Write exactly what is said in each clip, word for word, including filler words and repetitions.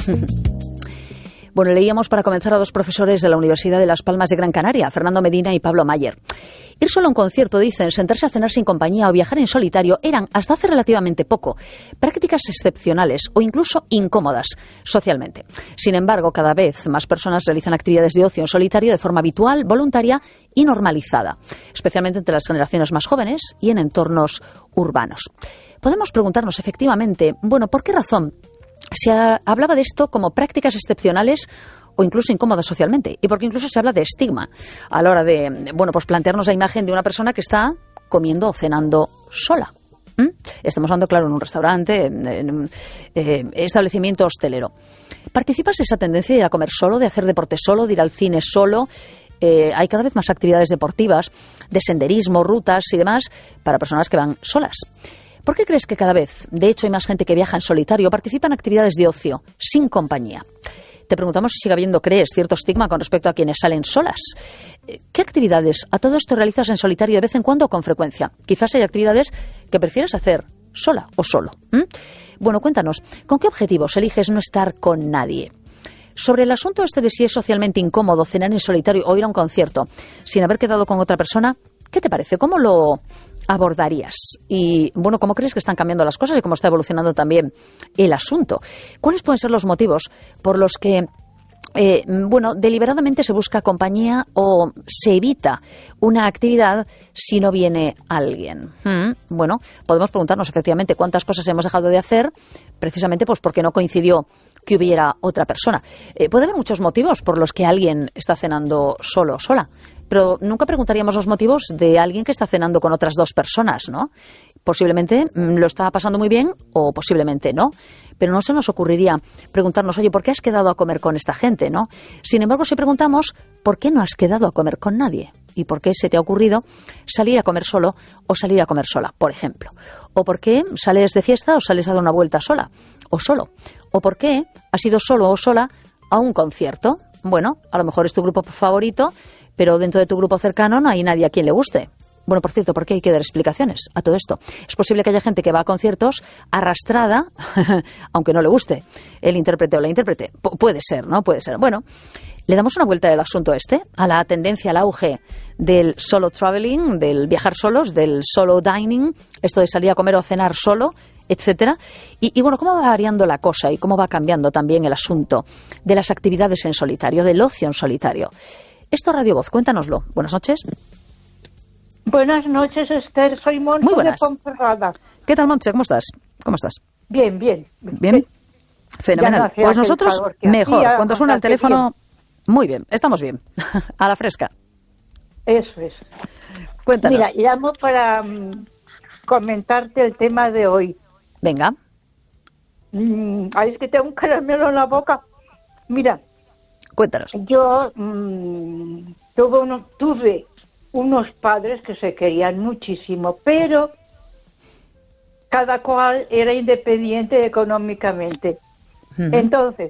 Bueno, leíamos para comenzar a dos profesores de la Universidad de Las Palmas de Gran Canaria, Fernando Medina y Pablo Mayer. Ir solo a un concierto, dicen, sentarse a cenar sin compañía o viajar en solitario eran, hasta hace relativamente poco, prácticas excepcionales o incluso incómodas socialmente. Sin embargo, cada vez más personas realizan actividades de ocio en solitario de forma habitual, voluntaria y normalizada, especialmente entre las generaciones más jóvenes y en entornos urbanos. Podemos preguntarnos, efectivamente, bueno, ¿por qué razón se hablaba de esto como prácticas excepcionales o incluso incómodas socialmente? Y porque incluso se habla de estigma a la hora de, bueno, pues plantearnos la imagen de una persona que está comiendo o cenando sola. ¿Mm? Estamos hablando, claro, en un restaurante, en un eh, establecimiento hostelero. ¿Participas de esa tendencia de ir a comer solo, de hacer deporte solo, de ir al cine solo? Eh, hay cada vez más actividades deportivas, de senderismo, rutas y demás para personas que van solas. ¿Por qué crees que cada vez, de hecho, hay más gente que viaja en solitario, participa en actividades de ocio, sin compañía? Te preguntamos si sigue habiendo, crees, cierto estigma con respecto a quienes salen solas. ¿Qué actividades a todo esto realizas en solitario de vez en cuando o con frecuencia? Quizás hay actividades que prefieres hacer sola o solo. ¿Mm? Bueno, cuéntanos, ¿con qué objetivos eliges no estar con nadie? Sobre el asunto este de si es socialmente incómodo cenar en solitario o ir a un concierto sin haber quedado con otra persona, ¿qué te parece? ¿Cómo lo abordarías? Y, bueno, ¿cómo crees que están cambiando las cosas y cómo está evolucionando también el asunto? ¿Cuáles pueden ser los motivos por los que, eh, bueno, deliberadamente se busca compañía o se evita una actividad si no viene alguien? ¿Mm? Bueno, podemos preguntarnos efectivamente cuántas cosas hemos dejado de hacer precisamente pues porque no coincidió que hubiera otra persona. Eh, puede haber muchos motivos por los que alguien está cenando solo o sola, pero nunca preguntaríamos los motivos de alguien que está cenando con otras dos personas, ¿no? Posiblemente mmm, lo está pasando muy bien o posiblemente no, pero no se nos ocurriría preguntarnos, oye, ¿por qué has quedado a comer con esta gente, no? Sin embargo, si preguntamos, ¿por qué no has quedado a comer con nadie? ¿Y por qué se te ha ocurrido salir a comer solo o salir a comer sola, por ejemplo? ¿O por qué sales de fiesta o sales a dar una vuelta sola o solo? ¿O por qué has ido solo o sola a un concierto? Bueno, a lo mejor es tu grupo favorito, pero dentro de tu grupo cercano no hay nadie a quien le guste. Bueno, por cierto, ¿por qué hay que dar explicaciones a todo esto? Es posible que haya gente que va a conciertos arrastrada, aunque no le guste el intérprete o la intérprete. Pu- puede ser, ¿no? Puede ser. Bueno, le damos una vuelta al asunto este, a la tendencia, al auge del solo traveling, del viajar solos, del solo dining, esto de salir a comer o a cenar solo, etcétera. Y, y bueno, ¿cómo va variando la cosa y cómo va cambiando también el asunto de las actividades en solitario, del ocio en solitario? Esto Radio Voz, cuéntanoslo. Buenas noches. Buenas noches, Esther. Soy Monse Muy buenas. de Ponferrada. ¿Qué tal, Montse? ¿Cómo estás? ¿Cómo estás? Bien, bien. ¿Bien? Fenomenal. No pues nosotros mejor. hacía, Cuando suena el teléfono, bien. Muy bien. Estamos bien. A la fresca. Eso es. Cuéntanos. Mira, llamo para um, comentarte el tema de hoy. Venga. Mm, ay, es que tengo un caramelo en la boca. Mira. Cuéntanos. Yo mm, tuve, uno, tuve unos padres que se querían muchísimo, pero cada cual era independiente económicamente. Uh-huh. Entonces,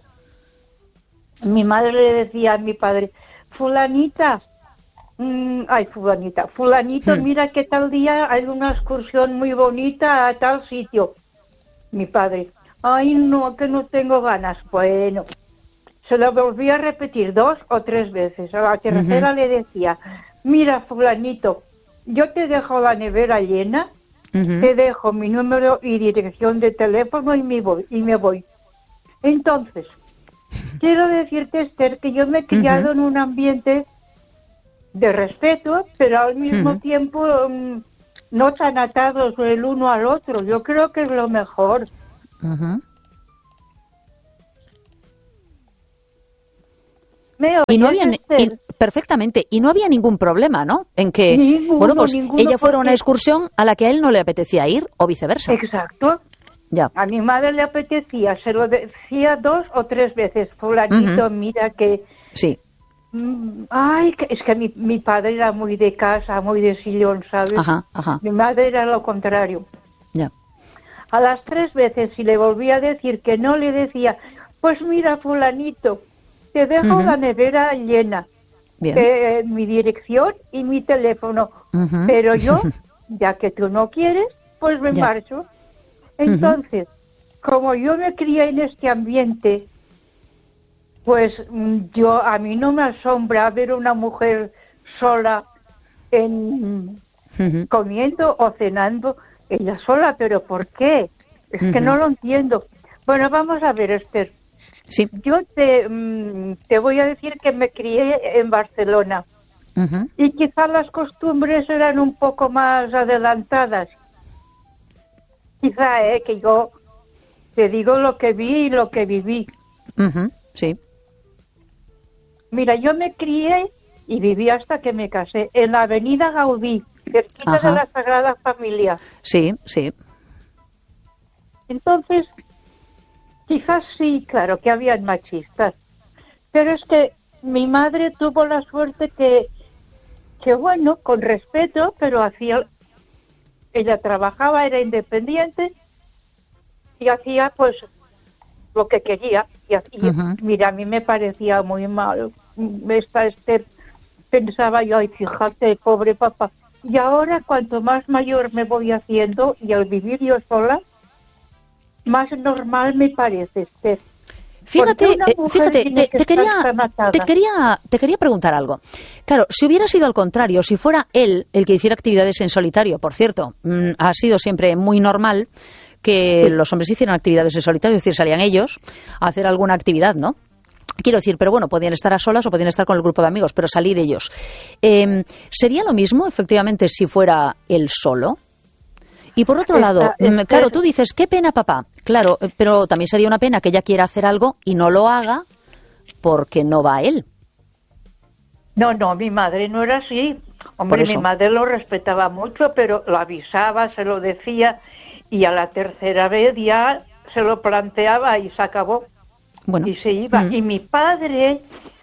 mi madre le decía a mi padre, fulanita, mmm, ay, fulanita, fulanito, uh-huh. mira que tal día hay una excursión muy bonita a tal sitio. Mi padre, ay, no, que no tengo ganas. Bueno, se lo volví a repetir dos o tres veces. A la tercera uh-huh. le decía, mira, fulanito, yo te dejo la nevera llena, uh-huh. te dejo mi número y dirección de teléfono y me voy. Y me voy. Entonces, quiero decirte, Esther, que yo me he criado uh-huh. en un ambiente de respeto, pero al mismo uh-huh. tiempo um, no tan atados el uno al otro. Yo creo que es lo mejor. Uh-huh. ¿Me y no había y, perfectamente y no había ningún problema, ¿no? En que ninguno, bueno, pues ninguno, ella fuera a una porque... excursión a la que a él no le apetecía ir o viceversa. Exacto. Ya. A mi madre le apetecía, se lo decía dos o tres veces, fulanito, uh-huh. mira que... Sí. Ay, que, es que mi, mi padre era muy de casa, muy de sillón, ¿sabes? Ajá, ajá. Mi madre era lo contrario. Ya. A las tres veces, si le volvía a decir que no, le decía, pues mira, fulanito, te dejo uh-huh. la nevera llena, eh, mi dirección y mi teléfono, uh-huh. pero yo, ya que tú no quieres, pues me ya. marcho. Entonces, uh-huh. como yo me crié en este ambiente Pues yo, a mí no me asombra ver una mujer sola en, uh-huh. comiendo o cenando, ella sola, pero ¿por qué? Es uh-huh. que no lo entiendo. Bueno, vamos a ver, Esther. Sí. Yo te, te voy a decir que me crié en Barcelona uh-huh. y quizás las costumbres eran un poco más adelantadas. Quizá, eh, que yo te digo lo que vi y lo que viví. Uh-huh. Sí. Mira, yo me crié y viví hasta que me casé en la avenida Gaudí, cerquita Ajá. de la Sagrada Familia. Sí, sí. Entonces, quizás sí, claro, que habían machistas, pero es que mi madre tuvo la suerte que, que bueno, con respeto, pero hacía, ella trabajaba, era independiente y hacía pues lo que quería. Y, y uh-huh. mira, a mí me parecía muy mal. Esta Esther, pensaba yo, ay, fíjate, pobre papá. Y ahora, cuanto más mayor me voy haciendo, y al vivir yo sola, más normal me parece, Esther. Fíjate, eh, fíjate, te, te, quería, te, quería, te quería preguntar algo. Claro, si hubiera sido al contrario, si fuera él el que hiciera actividades en solitario, por cierto, mmm, ha sido siempre muy normal que sí. los hombres hicieran actividades en solitario, es decir, salían ellos a hacer alguna actividad, ¿no? Quiero decir, pero bueno, podían estar a solas o podían estar con el grupo de amigos, pero salir ellos. Eh, ¿Sería lo mismo, efectivamente, si fuera él solo? Y por otro esta, lado, esta, claro, tú dices, qué pena, papá. Claro, pero también sería una pena que ella quiera hacer algo y no lo haga porque no va a él. No, no, mi madre no era así. Hombre, mi madre lo respetaba mucho, pero lo avisaba, se lo decía, y a la tercera vez ya se lo planteaba y se acabó. Bueno. Y se iba. Mm. Y mi padre,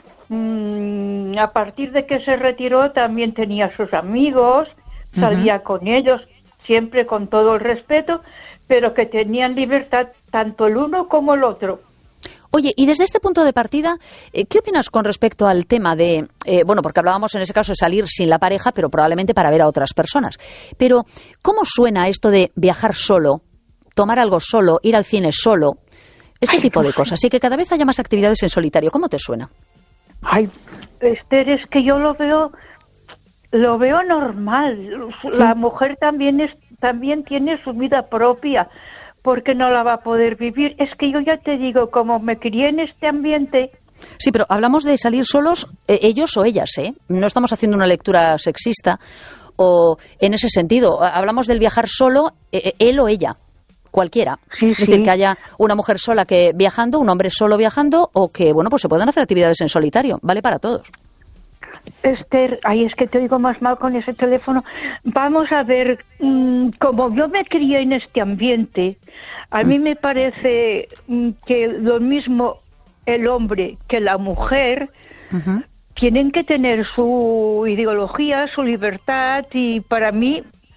mmm, a partir de que se retiró, también tenía sus amigos, salía uh-huh. con ellos, siempre con todo el respeto, pero que tenían libertad tanto el uno como el otro. Oye, y desde este punto de partida, ¿qué opinas con respecto al tema de, eh, bueno, porque hablábamos en ese caso de salir sin la pareja, pero probablemente para ver a otras personas? Pero, ¿cómo suena esto de viajar solo, tomar algo solo, ir al cine solo? Este Ay, tipo de cosas, y que cada vez haya más actividades en solitario. ¿Cómo te suena? Ay, Esther, es que yo lo veo, lo veo normal. ¿Sí? La mujer también es, también tiene su vida propia, porque no la va a poder vivir. Es que yo ya te digo, como me crié en este ambiente. Sí, pero hablamos de salir solos, eh, ellos o ellas, ¿eh? No estamos haciendo una lectura sexista o en ese sentido. Hablamos del viajar solo, eh, él o ella. Cualquiera. Sí, es decir, sí. que haya una mujer sola que viajando, un hombre solo viajando, o que, bueno, pues se puedan hacer actividades en solitario. Vale para todos. Esther, ay, es que te oigo más mal con ese teléfono. Vamos a ver, mmm, como yo me crié en este ambiente, a mm. mí me parece mmm, que lo mismo el hombre que la mujer uh-huh. tienen que tener su ideología, su libertad, y para mí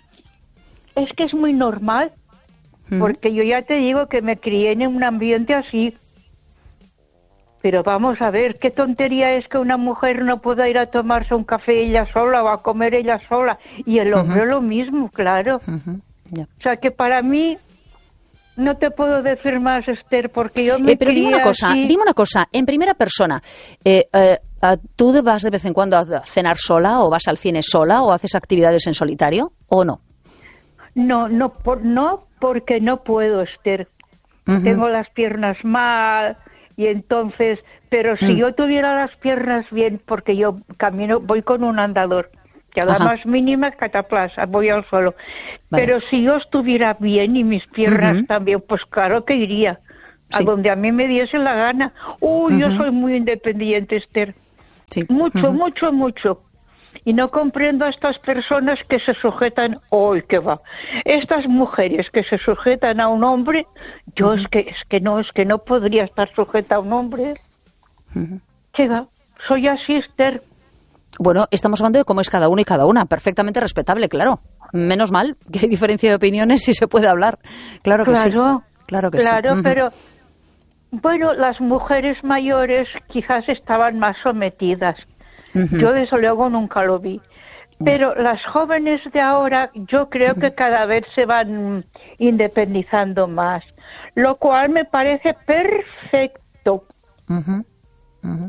es que es muy normal. Porque yo ya te digo que me crié en un ambiente así. Pero vamos a ver, qué tontería es que una mujer no pueda ir a tomarse un café ella sola o a comer ella sola. Y el hombre uh-huh. lo mismo, claro. Uh-huh. Yeah. O sea que para mí, no te puedo decir más, Esther, porque yo me eh, Pero crié dime una cosa, así. dime una cosa, en primera persona, eh, eh, ¿tú vas de vez en cuando a cenar sola o vas al cine sola o haces actividades en solitario o no? No, no, por, no, porque no puedo, Esther. Uh-huh. Tengo las piernas mal y entonces, pero si uh-huh. yo tuviera las piernas bien, porque yo camino, voy con un andador, que a la Ajá. más mínima cataplasa, voy al suelo. Vale. Pero si yo estuviera bien y mis piernas uh-huh. también, pues claro que iría sí. a donde a mí me diese la gana. Uy, uh-huh. yo soy muy independiente, Esther. Sí. Mucho, uh-huh. mucho, mucho. Y no comprendo a estas personas que se sujetan, hoy que va, estas mujeres que se sujetan a un hombre, yo uh-huh. es que es que no, es que no podría estar sujeta a un hombre. Uh-huh. ¿Qué va? Soy así, Esther. Bueno, estamos hablando de cómo es cada uno y cada una, perfectamente respetable, claro. Menos mal que hay diferencia de opiniones y se puede hablar. Claro que claro, sí. Claro que claro, sí. Uh-huh. Pero bueno, las mujeres mayores quizás estaban más sometidas. Uh-huh. Yo desde luego nunca lo vi. Pero uh-huh. las jóvenes de ahora yo creo uh-huh. que cada vez se van independizando más, lo cual me parece perfecto. Uh-huh. Uh-huh.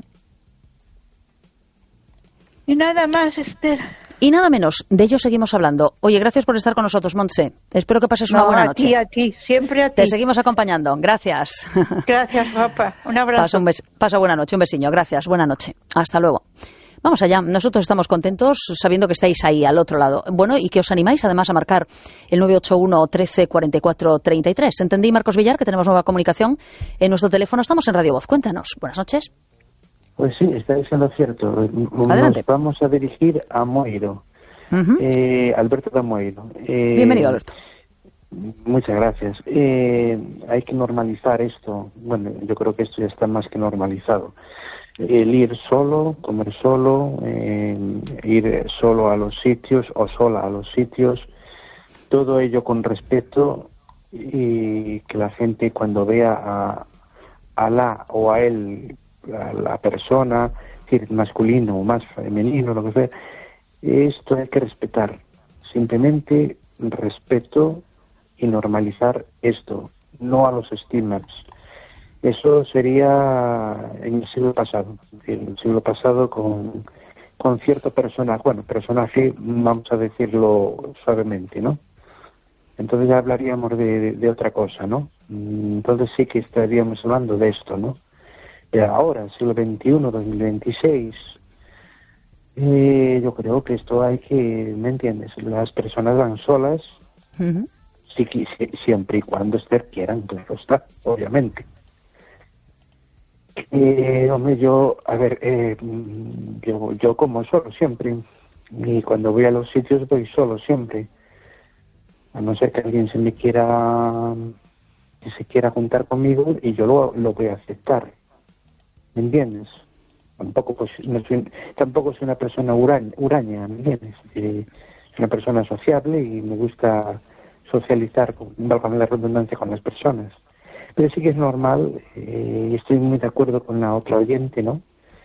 Y nada más, Esther. Y nada menos, de ello seguimos hablando. Oye, gracias por estar con nosotros, Montse. Espero que pases una no, buena a noche. Ti, a ti, siempre a ti. Te seguimos acompañando. Gracias. Gracias, papá. Un abrazo. Pasa, un bes- pasa buena noche, un besiño. Gracias, buena noche. Hasta luego. Vamos allá. Nosotros estamos contentos sabiendo que estáis ahí al otro lado. Bueno, y que os animáis además a marcar el nueve ocho uno trece cuarenta y cuatro treinta y tres. Entendí, Marcos Villar, que tenemos nueva comunicación en nuestro teléfono. Estamos en Radio Voz. Cuéntanos. Buenas noches. Pues sí, está diciendo cierto. Adelante. Nos vamos a dirigir a Moiro. Uh-huh. eh, Alberto de Moiro. Eh, Bienvenido, Alberto. Muchas gracias. Eh, hay que normalizar esto. Bueno, yo creo que esto ya está más que normalizado. El ir solo, comer solo, eh, ir solo a los sitios o sola a los sitios, todo ello con respeto, y que la gente cuando vea a, a la o a él, a la persona, es decir, masculino o más femenino, lo que sea, esto hay que respetar. Simplemente respeto y normalizar esto, no a los estigmas. Eso sería en el siglo pasado, en el siglo pasado con, con cierto personaje, bueno, personaje, vamos a decirlo suavemente, ¿no? Entonces ya hablaríamos de, de, de otra cosa, ¿no? Entonces sí que estaríamos hablando de esto, ¿no? Pero ahora, siglo veintiuno, dos mil veintiséis, eh, yo creo que esto hay que, ¿me entiendes? Las personas van solas, uh-huh. sí, sí, siempre y cuando Esther quieran, claro está, obviamente. Eh, hombre, yo, a ver, eh, yo, yo como solo siempre, y cuando voy a los sitios voy solo siempre, a no ser que alguien se me quiera, que se quiera juntar conmigo, y yo lo, lo voy a aceptar, ¿me entiendes? Tampoco pues no soy, tampoco soy una persona huraña, huraña ¿me entiendes? Eh, soy una persona sociable y me gusta socializar, valga la redundancia, con las personas. Pero sí que es normal, eh, y estoy muy de acuerdo con la otra oyente, ¿no?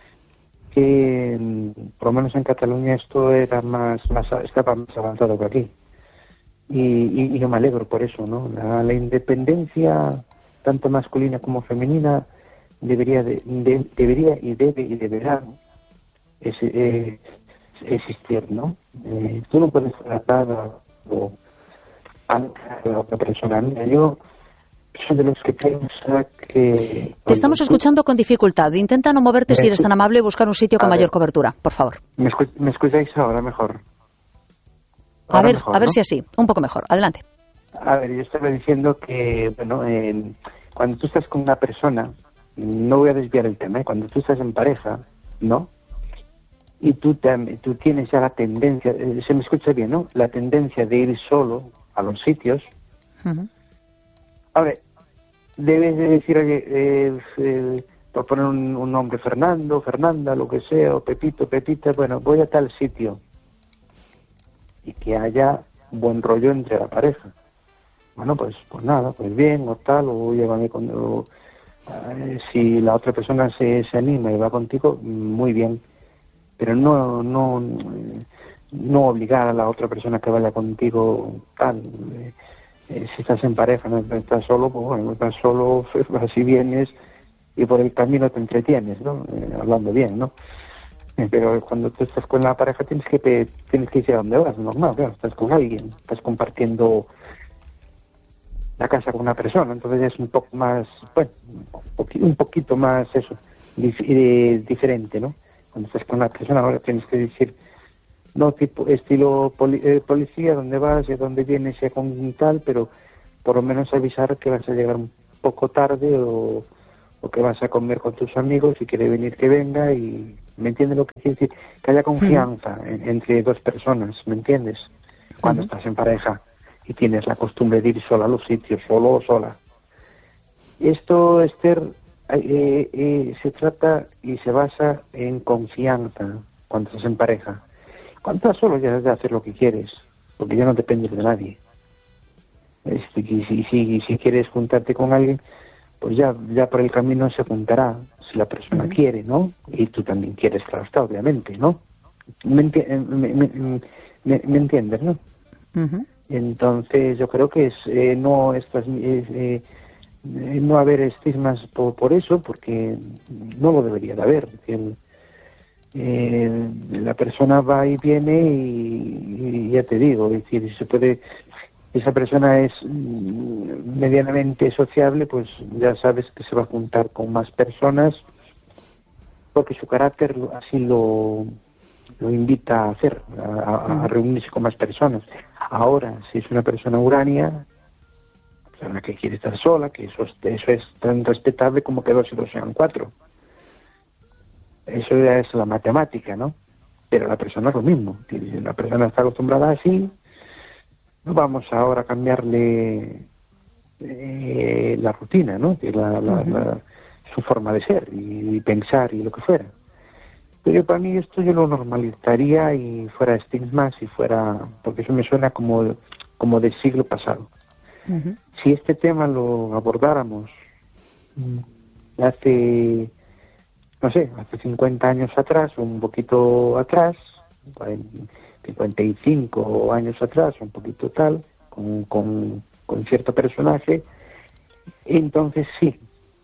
Que por lo menos en Cataluña esto era más, más estaba más avanzado que aquí. Y, y, y yo me alegro por eso, ¿no? La, la independencia, tanto masculina como femenina, debería de, de, debería y debe y deberá es, eh, existir, ¿no? Eh, tú no puedes tratar a, a, a la otra persona. Mira, yo soy de los que piensa que... Te estamos tú... escuchando con dificultad. Intenta no moverte, si eres tan amable, y buscar un sitio con a mayor ver. cobertura, por favor. ¿Me, escu ¿Me escucháis ahora mejor? Ahora a ver, mejor, a ver ¿no? si así, un poco mejor. Adelante. A ver, yo estaba diciendo que, bueno, eh, cuando tú estás con una persona, no voy a desviar el tema, ¿eh? Cuando tú estás en pareja, ¿no? Y tú, te, tú tienes ya la tendencia, eh, se me escucha bien, ¿no? La tendencia de ir solo a los sitios. Uh-huh. A ver, debes de decir, oye, eh, eh, por poner un, un nombre, Fernando, Fernanda, lo que sea, o Pepito, Pepita, bueno, voy a tal sitio. Y que haya buen rollo entre la pareja. Bueno, pues pues nada, pues bien, o tal, o llévame con... O, eh, si la otra persona se, se anima y va contigo, muy bien. Pero no no no obligar a la otra persona que vaya contigo tal... Eh, Eh, si estás en pareja, no estás solo, pues bueno, no estás solo, así vienes y por el camino te entretienes, ¿no? Eh, hablando bien, ¿no? Eh, pero cuando tú estás con la pareja tienes que te, tienes que ir a donde vas, normal, claro, estás con alguien, estás compartiendo la casa con una persona, entonces es un poco más, bueno, un, poqu un poquito más eso, dif eh, diferente, ¿no? Cuando estás con una persona ahora tienes que decir, no tipo estilo poli eh, policía, donde vas y dónde vienes y con tal, pero por lo menos avisar que vas a llegar un poco tarde o, o que vas a comer con tus amigos, si quiere venir que venga, y ¿me entiendes lo que quiere decir? Que haya confianza uh-huh. en, entre dos personas, ¿me entiendes? Cuando uh-huh. estás en pareja y tienes la costumbre de ir sola a los sitios, solo o sola. Esto, Esther, eh, eh, se trata y se basa en confianza cuando estás en pareja. Cuando estás solo ya has de hacer lo que quieres, porque ya no dependes de nadie. Este, y si, si, si quieres juntarte con alguien, pues ya, ya por el camino se juntará, si la persona uh-huh. quiere, ¿no? Y tú también quieres, claro está, obviamente, ¿no? ¿Me, enti me, me, me, me entiendes, no? Uh-huh. Entonces yo creo que es, eh, no, esto es, eh, eh, no haber estigmas por, por eso, porque no lo debería de haber. Es decir, eh, la persona va y viene y, y ya te digo, es decir, si se puede, esa persona es medianamente sociable, pues ya sabes que se va a juntar con más personas, porque su carácter así lo, lo invita a hacer, a, a reunirse con más personas. Ahora, si es una persona urania, persona que quiere estar sola, que eso, eso es tan respetable como que dos y dos sean cuatro. Eso ya es la matemática, ¿no? Pero la persona es lo mismo. Si la persona está acostumbrada así, no vamos ahora a cambiarle eh, la rutina, ¿no? Que la, la, uh-huh. la, su forma de ser y pensar y lo que fuera. Pero para mí esto yo lo normalizaría y fuera estigmas y fuera, porque eso me suena como, como del siglo pasado. Uh-huh. Si este tema lo abordáramos hace, no sé, hace cincuenta años atrás o un poquito atrás, cincuenta y cinco años atrás, un poquito tal, con, con, con cierto personaje, entonces sí,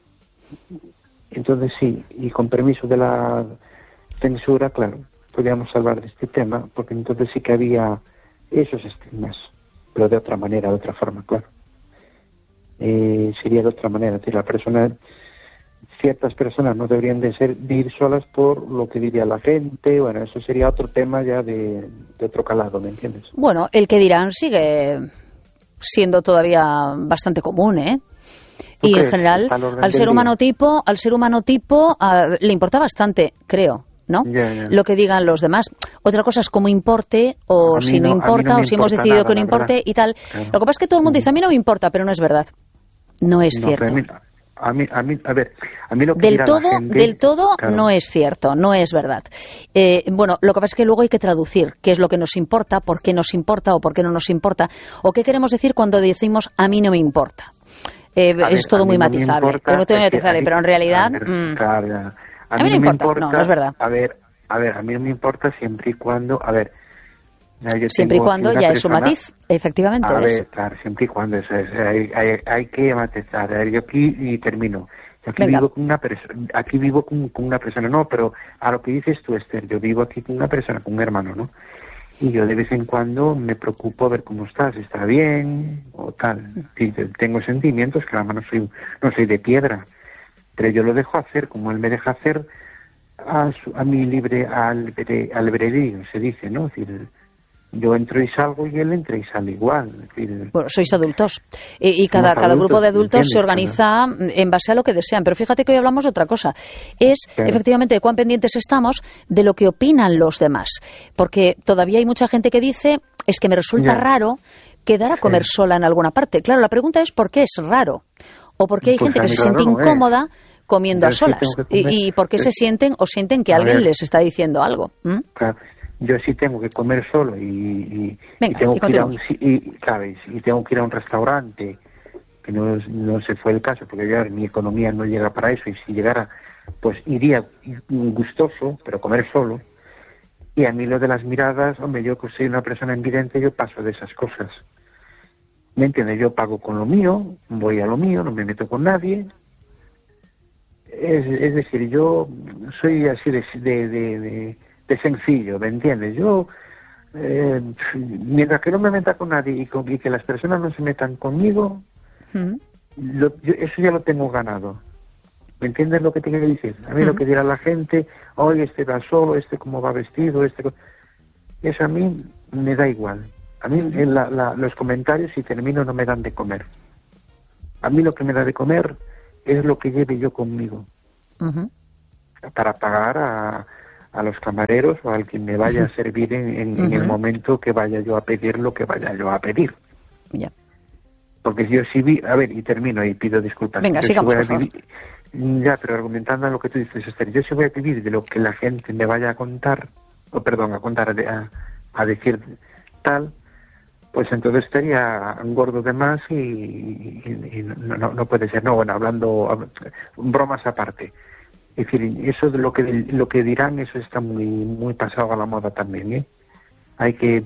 entonces sí, y con permiso de la censura, claro, podríamos hablar de este tema, porque entonces sí que había esos estigmas, pero de otra manera, de otra forma, claro. Eh, sería de otra manera, es decir, la persona, ciertas personas no deberían de ser de ir solas por lo que diría la gente. Bueno, eso sería otro tema ya de, de otro calado, ¿me entiendes? Bueno, el que dirán sigue siendo todavía bastante común, ¿eh? Y en general al ser humano tipo, al ser humano tipo uh, le importa bastante, creo, ¿no? Yeah, yeah. Lo que digan los demás. Otra cosa es cómo importe, o si no, no importa, no o si hemos decidido nada, que no importe verdad. Y tal. Claro. Lo que pasa es que todo el mundo dice, a mí no me importa, pero no es verdad. No es no, cierto. A mí, a mí, a mí, a ver, a mí lo que del todo, la gente, del todo claro. no es cierto, no es verdad. Eh, bueno, lo que pasa es que luego hay que traducir qué es lo que nos importa, por qué nos importa o por qué no nos importa, o qué queremos decir cuando decimos a mí no me importa. Eh, ver, es todo muy no matizable, importa, pero no tengo matizable, mí, pero en realidad a, ver, mmm, claro, a, a mí, mí no, no me importa. importa, no, no es verdad. A ver, a ver, a mí no me importa siempre y cuando, a ver, yo siempre y cuando ya persona, es un matiz, efectivamente. A ¿ves? ver, claro, siempre y cuando eso es, hay, hay, hay que matizar. A ver, yo aquí y termino. Yo aquí Venga. vivo con una persona, aquí vivo con, con una persona, no, pero a lo que dices tú, Esther, yo vivo aquí con una persona, con un hermano, ¿no? Y yo de vez en cuando me preocupo a ver cómo estás, está bien o tal. Sí, tengo sentimientos, claro, no soy, no soy de piedra, pero yo lo dejo hacer como él me deja hacer a, su, a mi libre albre, albedrío, se dice, ¿no? Es decir, yo entro y salgo y él entra y sale igual. Es decir, bueno, sois adultos y, y cada, cada adultos, grupo de adultos ¿entiendes? Se organiza en base a lo que desean. Pero fíjate que hoy hablamos de otra cosa. Es claro. efectivamente de cuán pendientes estamos de lo que opinan los demás. Porque todavía hay mucha gente que dice, es que me resulta ya. raro quedar a comer sí. sola en alguna parte. Claro, la pregunta es ¿por qué es raro? O por qué hay pues gente que se siente no incómoda es. comiendo Yo a solas. Y, y por qué es. se sienten o sienten que a alguien ver. les está diciendo algo. ¿Mm? Claro. Yo sí tengo que comer solo y, y, Venga, y tengo y que ir a un y, ¿sabes? y tengo que ir a un restaurante, que no, no se fue el caso, porque ya mi economía no llega para eso, y si llegara, pues iría gustoso, pero comer solo. Y a mí lo de las miradas, hombre, yo que soy una persona invidente, yo paso de esas cosas. ¿Me entiendes? Yo pago con lo mío, voy a lo mío, no me meto con nadie. Es, es decir, yo soy así de... de, de, de de sencillo, ¿me entiendes? Yo, eh, mientras que no me meta con nadie y, con, y que las personas no se metan conmigo, ¿Mm? lo, yo, eso ya lo tengo ganado. ¿Me entiendes lo que te quiero decir? A mí ¿Mm? lo que dirá la gente, oye, este va solo, este cómo va vestido, este... Eso a mí me da igual. A mí ¿Mm? en la, la, los comentarios, si termino, no me dan de comer. A mí lo que me da de comer es lo que lleve yo conmigo. Uh-huh. Para pagar a... a los camareros o al quien me vaya a servir en, en, uh-huh. en el momento que vaya yo a pedir lo que vaya yo a pedir. Ya. Yeah. Porque si yo sí vi... A ver, y termino y pido disculpas. Venga, yo sigamos, si por favor. Vivir, ya, pero argumentando a lo que tú dices, Esther, yo sí voy a vivir de lo que la gente me vaya a contar, o perdón, a contar, a, a decir tal, pues entonces estaría gordo de más y, y, y no, no, no puede ser. No, bueno, hablando... bromas aparte. Es decir, eso de lo que lo que dirán, eso está muy muy pasado a la moda también, ¿eh? Hay que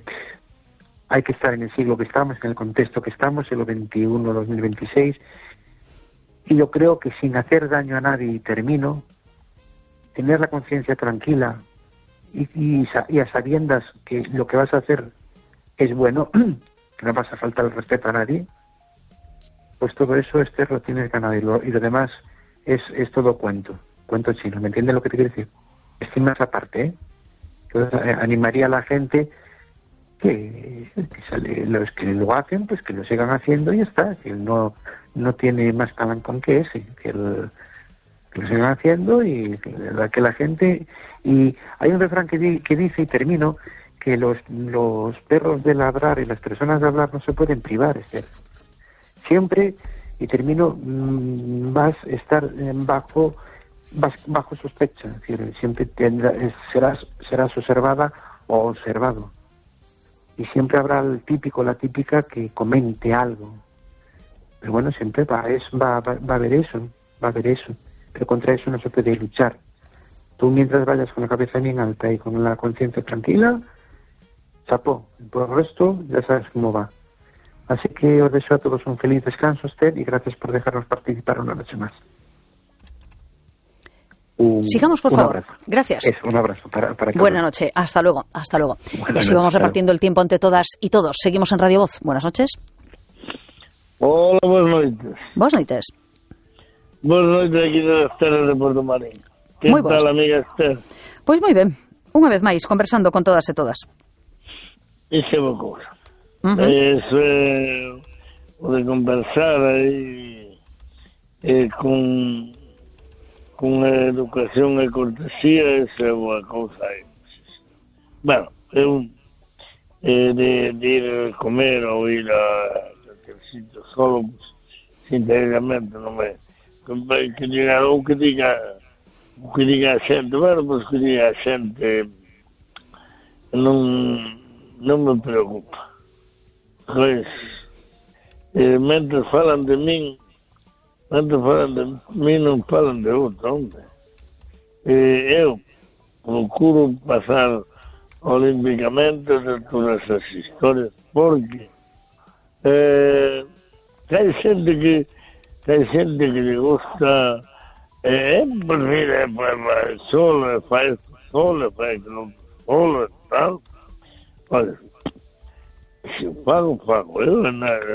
hay que estar en el siglo que estamos, en el contexto que estamos, siglo veintiuno, dos mil veintiséis, Y yo creo que sin hacer daño a nadie, y termino, tener la conciencia tranquila y, y, y a sabiendas que lo que vas a hacer es bueno, que no vas a faltar el respeto a nadie, pues todo eso, Esther, lo tienes ganado, y lo, y lo demás es, es todo cuento, cuento chino. ¿Me entiendes lo que te quiero decir? Estoy más aparte, ¿eh? Entonces, eh, animaría a la gente que, que sale, los que lo hacen, pues que lo sigan haciendo y ya está, que no, no tiene más palancón que ese, que, el, que lo sigan haciendo y que, que la gente... Y hay un refrán que, di, que dice, y termino, que los, los perros de ladrar y las personas de hablar no se pueden privar, Esther. Siempre, y termino, mmm, vas a estar bajo, vas, bajo sospecha, es decir, siempre tendrás, serás, serás observada o observado. Y siempre habrá el típico, la típica que comente algo. Pero bueno, siempre va, es, va, va, va a haber eso, va a haber eso. Pero contra eso no se puede luchar. Tú mientras vayas con la cabeza bien alta y con la conciencia tranquila, chapó. Por el resto ya sabes cómo va. Así que os deseo a todos un feliz descanso, Esther, y gracias por dejarnos participar una noche más. Un, Sigamos, por un favor. Abrazo. Gracias. Es un abrazo para, para Buena noche. Hasta luego. Hasta luego. Buenas y así vamos noches, repartiendo el tiempo entre todas y todos. Seguimos en Radio Voz. Buenas noches. Hola, buenas noches. Buenas noches. Buenas noches aquí de Esther de Puerto Marín. ¿Qué Muy tal, buenas. amiga Esther? Pois moi ben. Unha vez máis, conversando con todas e todas. Ixe é boa cousa. Uh-huh. Eso é o de conversar aí eh, con con educación e cortesía, esa é boa cousa aí. Bueno, eu eh, de, de ir a comer ou ir a aquel sitio solo, pues, sinceramente non me que, que diga ou que diga o que diga a xente, bueno, pois que diga a xente non non me preocupa. Pois eh, mentre falan de min mentre falan de min non falan de outro, hombre. Eh, eu procuro pasar olímpicamente de todas as historias, porque eh, que hai xente que que hai xente que le gusta eh, pues mira, pues, solo fai solo fai solo tal. Olha, se pago, pago. Eu,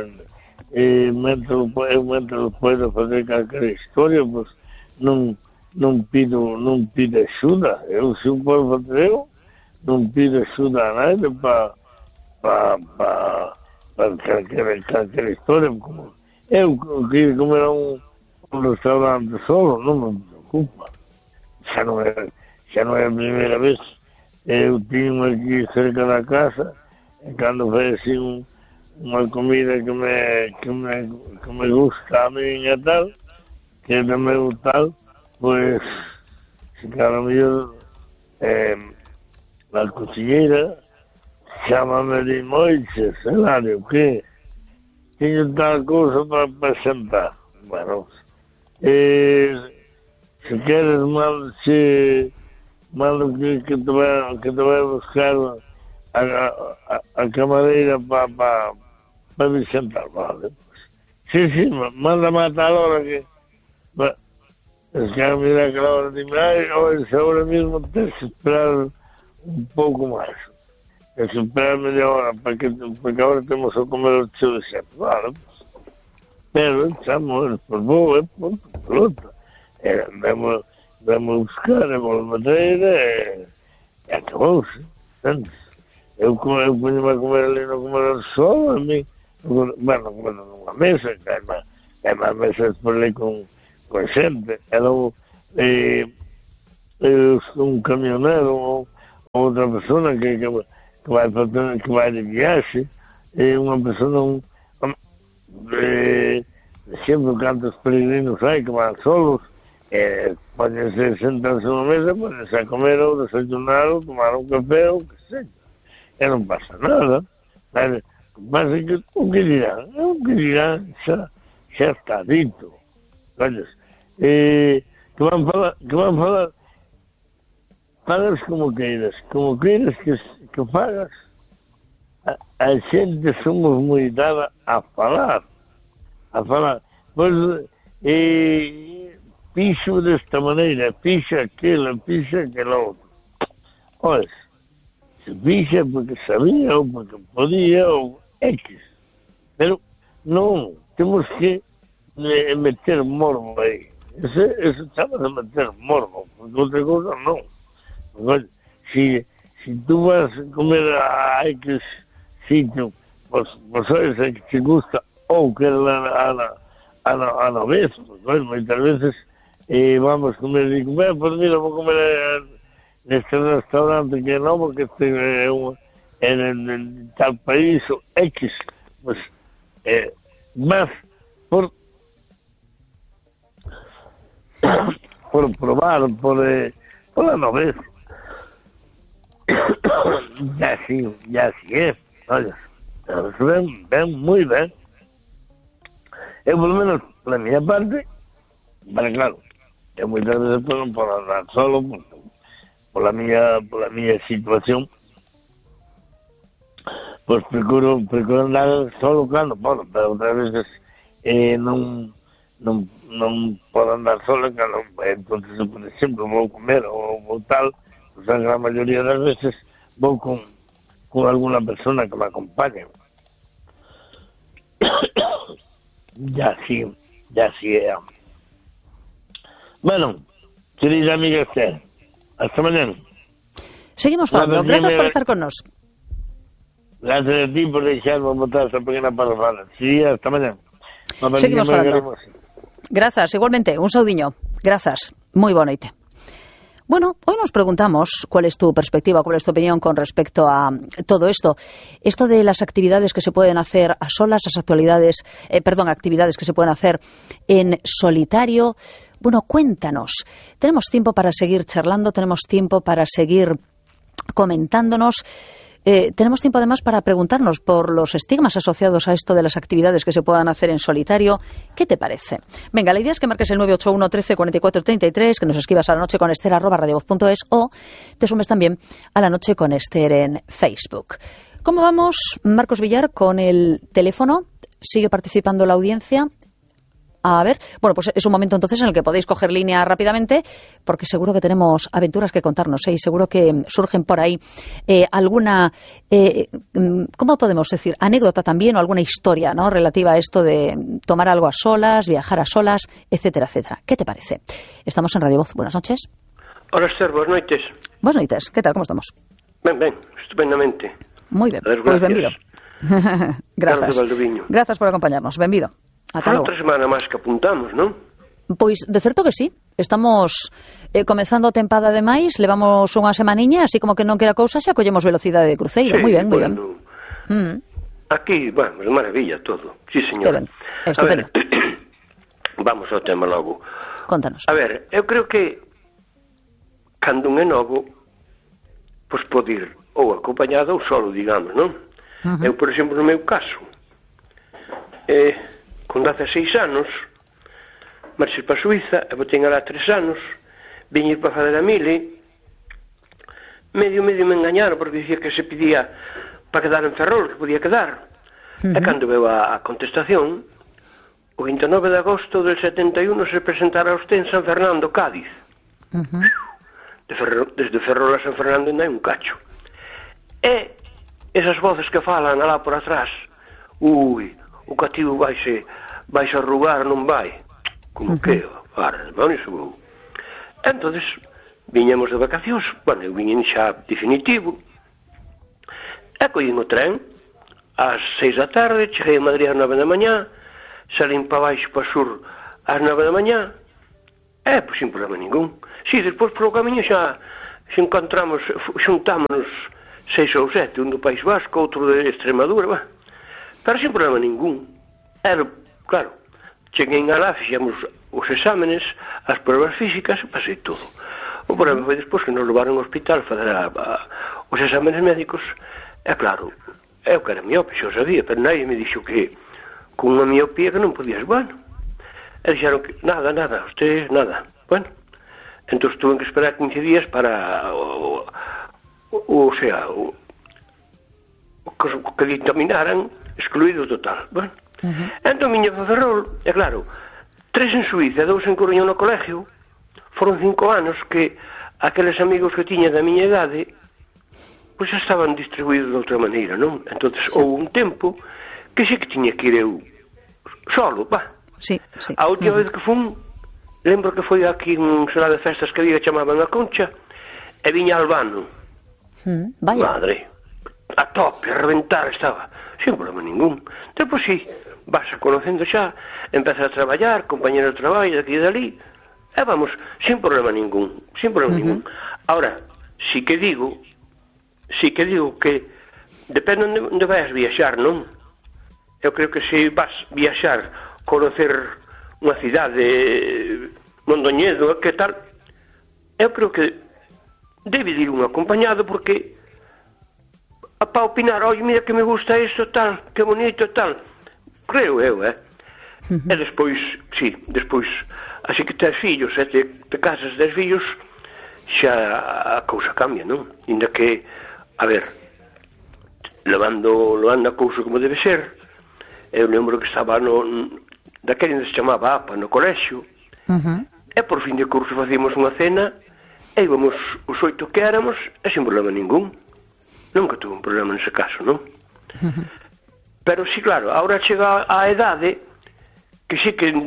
e mentre eu mentre podo fazer calquera historia, pues non non pido non pido axuda. Eu se podo fazer eu non pido axuda a nadie para para para para calquera calquera historia. Como eu que comer a un, un restaurante solo non me preocupa. Xa non é xa non é a primeira vez. Eu tinha aquí cerca da casa e cando foi así un, unha comida que me, que me que me gusta a mí e tal, que é do meu tal, pois se cada mellor eh, a cociñeira chámame de Moises, Hilario, que teño tal cousa para presentar. Bueno, eh, se queres mal se mando que, que, te vai, que te vai buscar a, a, a camareira para pa, pa me sentar, vale? Sí, sí, manda a tal hora que... Bueno, es que a mirar que la hora de mirar, hoy ahora mismo tienes que esperar un poco más. Tienes que esperar media hora, para que, porque ahora tenemos que comer el chivo de siempre, vale? Pero echamos por boa, por pelota. Eh, andamos... vamos a buscar a madeira e, e acabou-se. Eu, eu punha-me a comer ali no comer só, a mim, bueno, bueno, numa mesa, que é má, é má mesa por ali com, com xente, era o, eh, um caminhoneiro ou outra pessoa que, que, que, vai, que vai de viagem, e uma pessoa, um, eh, sempre canta os peregrinos aí, que vão solos, Eh, poden ser sentarse nunha mesa, poden ser a comer ou desayunar ou tomar un café ou que seja, e non pasa nada. Mas, pasa que o que dirán, o que dirán xa, xa está dito. Olles, eh, que van falar, que van falar, falas como queiras, como queiras que, que fagas, a, a xente somos moi dada a falar, a falar. Pois, e fixo desta maneira, fixa aquela, fixa aquela outra. Olha, se fixa porque sabía ou porque podía ou X. Pero non, temos que meter morbo aí. Ese, ese chama de meter morbo, porque outra cosa non. Porque, si, si tú vas a comer a X sitio, pues, pues sabes que te gusta ou que a la, a la, a la, a la vez, pues bueno, muchas veces eh, vamos a comer y digo, pues mira, vou comer en este restaurante que no, porque este eh, en, en, en tal país o X, pues eh, más por por probar, por, eh, por la novela. Ya sí, ya sí es. Oye, ven, ven muy bien. Eu, por lo menos, la miña parte, pero claro, eu muchas veces por, por andar solo, por, por la miña, por la miña situación, pues procuro, procuro andar solo cando podo, pero outras veces eh, non non non podo andar solo, cando, entonces, por exemplo, vou comer ou vou tal, pues a gran maioría das veces vou con, con alguna persona que me acompañe. Ya sí, ya sí é. Bueno, querida amiga Esther, hasta mañana. Seguimos falando, gracias por estar con nos. Gracias a ti por deixarme botar esta pequena parrafada. Sí, hasta mañana. Seguimos falando. Grazas, igualmente, un saudiño. Grazas, moi boa noite. Bueno, hoy nos preguntamos cuál es tu perspectiva, cuál es tu opinión con respecto a todo esto. Esto de las actividades que se pueden hacer a solas, las actualidades, eh, perdón, actividades que se pueden hacer en solitario. Bueno, cuéntanos. Tenemos tiempo para seguir charlando, tenemos tiempo para seguir comentándonos. Eh, tenemos tiempo además para preguntarnos por los estigmas asociados a esto de las actividades que se puedan hacer en solitario. ¿Qué te parece? Venga, la idea es que marques el nueve ocho uno, trece, cuarenta y cuatro, treinta y tres, que nos escribas a la noche con Esther arroba radiovoz punto es o te sumes también a la noche con Esther en Facebook. ¿Cómo vamos, Marcos Villar, con el teléfono? ¿Sigue participando la audiencia? A ver, bueno, pues es un momento entonces en el que podéis coger línea rápidamente, porque seguro que tenemos aventuras que contarnos, ¿eh? Y seguro que surgen por ahí eh, alguna, eh, ¿cómo podemos decir? Anécdota también o alguna historia, ¿no? Relativa a esto de tomar algo a solas, viajar a solas, etcétera, etcétera. ¿Qué te parece? Estamos en Radio Voz. Buenas noches. Hola, Esther, buenas noites. Buenas noites. ¿Qué tal? ¿Cómo estamos? Ben, ben, estupendamente. Muy bien. Pues benvido. Gracias. Gracias por acompañarnos. Benvido. Ata logo. Outra semana máis que apuntamos, non? Pois, de certo que sí. Estamos eh, comezando a tempada de máis, levamos unha semaniña, así como que non quera cousa, xa collemos velocidade de cruceiro. Sí, moi ben, moi ben. Mm. Aquí, vamos, maravilla todo. Sí, señora. Estupendo. Ver, vamos ao tema logo. Contanos. A ver, eu creo que cando un é novo, pois pode ir ou acompañado ou solo, digamos, non? Uh-huh. Eu, por exemplo, no meu caso, eh, con dezaseis anos, marchei para Suiza, e botei alá tres anos, vim ir para fazer a mili, medio, medio me engañaron, porque dicía que se pedía para quedar en Ferrol, que podía quedar. Uh-huh. E cando veo a, a contestación, o vinte e nove de agosto del setenta e uno se presentara usted en San Fernando, Cádiz. Uh-huh. De Ferrol, desde Ferrol a San Fernando ainda hai un cacho. E esas voces que falan alá por atrás, ui, o cativo vaise, vaise arrugar, non vai. Como uh-huh. que? Para, demonios, vou. Entonces, viñemos de vacacións, bueno, eu viñen xa definitivo, e collín o tren, ás seis da tarde, cheguei a Madrid ás nove da mañá, salín para baixo, para sur, ás nove da mañá, e, pois, sin problema ningún. Si, despois, polo camiño, xa, xa encontramos, xuntámonos seis ou sete, un do País Vasco, outro de Extremadura, bah. Pero sin problema ningún. Era, claro, cheguei alá, fixemos os exámenes, as pruebas físicas, e pasei todo. O problema foi despois que nos levaron ao hospital a fazer a, a, os exámenes médicos, e claro, eu que era miope, xa o sabía, pero nadie me dixo que con unha miopía que non podías, bueno. E dixeron que nada, nada, usted nada. Bueno, entón tuve que esperar quince días para o, o, o sea, o, o que, o que dictaminaran excluído total. Bueno, uh-huh. Entón miña para Ferrol, e claro, tres en Suiza e dous en Coruña no colegio, foron cinco anos que aqueles amigos que tiña da miña idade pois xa estaban distribuídos de outra maneira, non? Entonces sí. Houve un tempo que sí que tiña que ir eu solo, va. Sí, sí. A última uh-huh. vez que fun, lembro que foi aquí un salón de festas que había que chamaban a Concha, e viña Albano. Uh, vaya. Madre, a tope, a reventar estaba, sin problema ningún. Depois sí, vas a conocendo xa, empezas a traballar, compañeros de traballo daqui e dali, e vamos, sin problema ningún, sin problema uh-huh. ningún. Ahora, si que digo, si que digo que depende onde, onde vais viaxar, non? Eu creo que se vas viaxar, conocer unha cidade, Mondoñedo, que tal, eu creo que debe ir un acompañado porque para opinar, oi, mira que me gusta isto, tal, que bonito, tal, creo eu, eh? Uh-huh. E despois, sí, despois, así que tes fillos, e te, te casas tes fillos, xa a cousa cambia, non? Inda que, a ver, levando, levando a cousa como debe ser, eu lembro que estaba no, daquele onde se chamaba A P A, no colexio, uh-huh. e por fin de curso facíamos unha cena, e íbamos os oito que éramos, e sin problema ningún. Nunca tuve un problema nese caso, non? Uh-huh. Pero sí, claro, agora chega a edade que sí que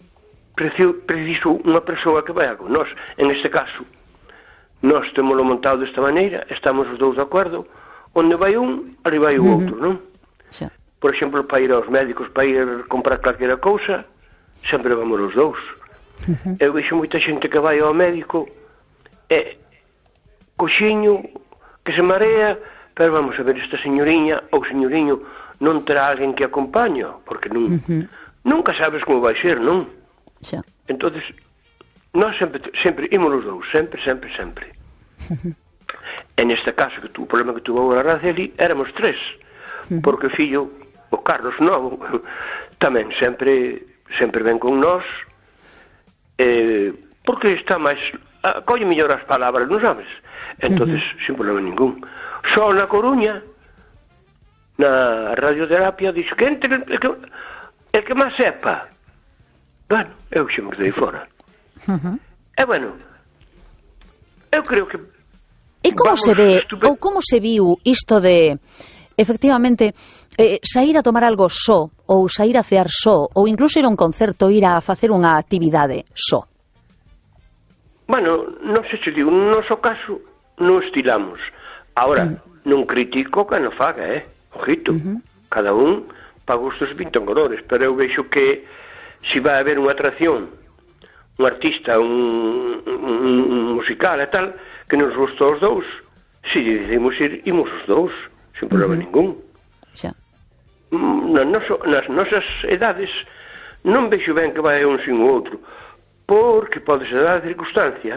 preciso unha persoa que vaya con nós. En este caso, nós temoslo montado desta maneira, estamos os dous de acordo, onde vai un, ali vai o uh-huh. outro, non? Sí. Por exemplo, para ir aos médicos, para ir comprar calquera cousa, sempre vamos os dous. Uh-huh. Eu vexo moita xente que vai ao médico e coxiño que se marea, pero vamos a ver, esta señoriña ou señoriño non terá alguén que acompaña, porque non, uh-huh. nunca sabes como vai ser, non? Sí. Entonces, nós sempre, sempre imos os dous, sempre, sempre, sempre. Uh-huh. En este caso, que tu, o problema que tuvo agora Araceli, éramos tres, uh-huh. porque o fillo, o Carlos Novo, tamén sempre sempre ven con nós, eh, porque está máis, acolle mellor as palabras, non sabes? Entonces, uh-huh. sin problema ningún. Só na Coruña, na radioterapia, dixe que entre el que, el que máis sepa. Bueno, eu xe me quedei fora. Uh-huh. E bueno, eu creo que e como se ve, ou como se viu isto de, efectivamente, eh, sair a tomar algo só, ou sair a cear só, ou incluso ir a un concerto, ir a facer unha actividade só? Bueno, non sei se digo, no noso caso non estilamos. Ahora, uh-huh. non critico que non faga, eh? Ojito, uh-huh. cada un pa gustos pintan colores, pero eu vexo que se vai haber unha atracción, un artista, un, un, un musical e tal, que nos gusta os dous, se decidimos ir, imos os dous, sin problema uh-huh. ningún. Xa. Nas, noso, nas nosas edades non vexo ben que vai un sin o outro, porque pode ser a circunstancia